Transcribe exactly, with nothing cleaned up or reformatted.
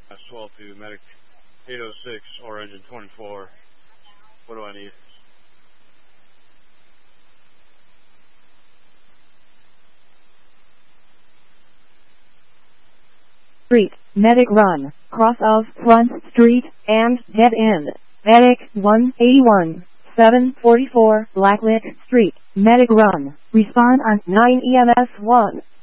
That's twelve to medic eight oh six or engine twenty-four. What do I need? Street, medic run, cross of Front Street, and dead end. Medic one eighty-one, seven forty-four, Blacklick Street, medic run. Respond on nine E M S one.